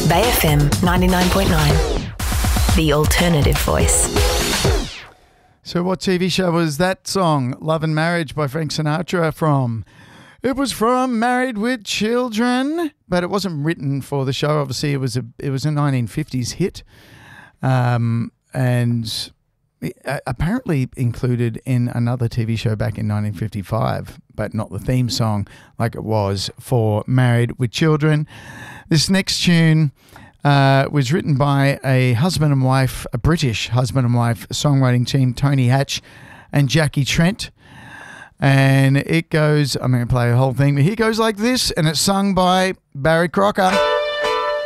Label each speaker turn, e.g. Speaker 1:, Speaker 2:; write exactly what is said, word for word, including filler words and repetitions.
Speaker 1: Bay F M ninety-nine point nine, the alternative voice.
Speaker 2: So what T V show was that song, Love and Marriage by Frank Sinatra, from? It was from Married with Children, but it wasn't written for the show. Obviously, it was a it was a nineteen fifties hit, um, and it, uh, apparently included in another T V show back in nineteen fifty-five, but not the theme song like it was for Married with Children. This next tune uh, was written by a husband and wife, a British husband and wife songwriting team, Tony Hatch and Jackie Trent. And it goes, I'm going to play the whole thing, but here goes like this, and it's sung by Barry Crocker.